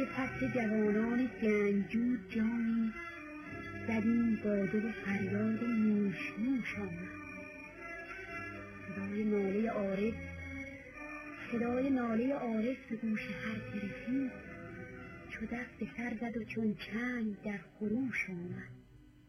فصل جوانان گنجور جامی زدیم باده و فریاد نوش نوش آمد. صدای ناله عارف به گوش هر که رسید چو دست به سر زد و چون چنگ در خروش آمد.